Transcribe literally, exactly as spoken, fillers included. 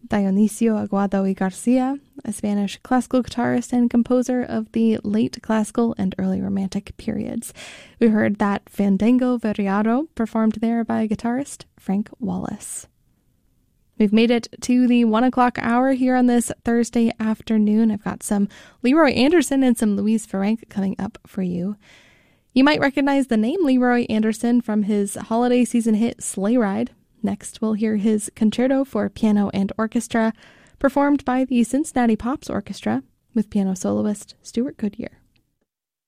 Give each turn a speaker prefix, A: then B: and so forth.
A: Dionisio Aguado y Garcia, a Spanish classical guitarist and composer of the late classical and early romantic periods. We heard that Fandango Variado, performed there by guitarist Frank Wallace. We've made it to the one o'clock hour here on this Thursday afternoon. I've got some Leroy Anderson and some Louise Ferenc coming up for you. You might recognize the name Leroy Anderson from his holiday season hit Sleigh Ride. Next, we'll hear his concerto for piano and orchestra, performed by the Cincinnati Pops Orchestra with piano soloist Stuart Goodyear.